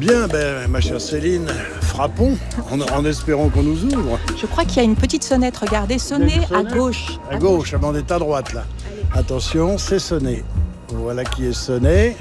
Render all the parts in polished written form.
Bien, ma chère Céline, frappons en espérant qu'on nous ouvre. Je crois qu'il y a une petite sonnette, regardez, sonnez à gauche. À gauche, on est à droite là. Attention, c'est sonné. Voilà qui est sonné.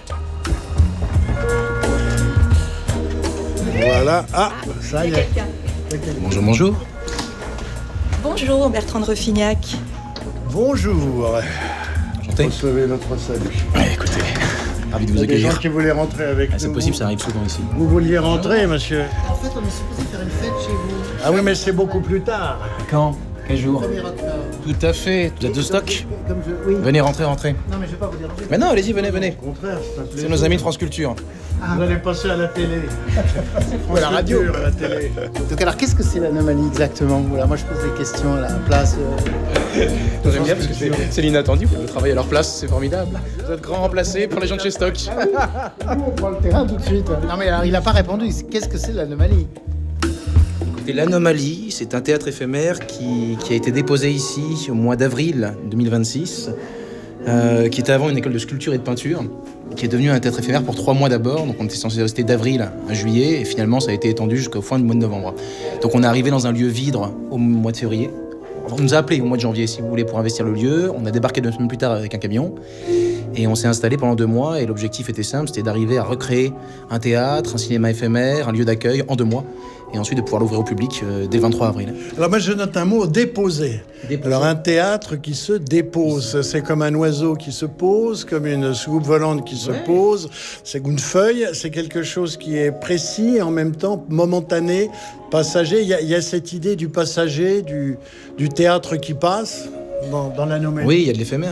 Voilà. Ah, ça y est. Bonjour, bonjour. Bonjour Bertrand de Refignac. Bonjour. Enchanté. Recevez notre salut. Écoutez, ravi de Il y vous a des gens accueillir. qui voulaient rentrer avec nous. C'est possible, ça arrive souvent ici. Vous vouliez rentrer, monsieur? En fait, on est supposé faire une fête chez vous. Ah oui, mais c'est beaucoup plus tard. Quand? Quel jour? 1er octobre. Tout à fait. Vous êtes de stock? Oui. Venez, rentrez. Non, mais je vais pas vous déranger. Mais non, allez-y, venez. Au contraire, c'est un plaisir. C'est nos amis de France Culture. Vous allez passer à la télé. Ou à la radio. Culture, à la télé. Donc, alors, qu'est-ce que c'est l'anomalie exactement? Voilà, moi, je pose des questions à la place. J'aime bien parce que c'est l'inattendu. Vous travaillez à leur place, c'est formidable. Vous êtes grand remplacé pour les gens de chez Stock. Nous, on prend le terrain tout de suite. Non, mais alors, il n'a pas répondu. Qu'est-ce que c'est l'anomalie? Et l'Anomalie, c'est un théâtre éphémère qui a été déposé ici au mois d'avril 2026, qui était avant une école de sculpture et de peinture, qui est devenu un théâtre éphémère pour 3 mois d'abord. Donc on était censé rester d'avril à juillet, et finalement ça a été étendu jusqu'au fin du mois de novembre. Donc on est arrivé dans un lieu vide au mois de février. On nous a appelés au mois de janvier, si vous voulez, pour investir le lieu. On a débarqué 2 semaines plus tard avec un camion. Et on s'est installé pendant 2 mois, et l'objectif était simple, c'était d'arriver à recréer un théâtre, un cinéma éphémère, un lieu d'accueil en 2 mois, et ensuite de pouvoir l'ouvrir au public dès le 23 avril. Alors moi je note un mot, déposer. Déposer. Alors un théâtre qui se dépose, c'est comme un oiseau qui se pose, comme une soucoupe volante qui se pose, c'est une feuille, c'est quelque chose qui est précis et en même temps momentané, passager. Il y a cette idée du passager, du théâtre qui passe dans l'anomalie. Oui, il y a de l'éphémère.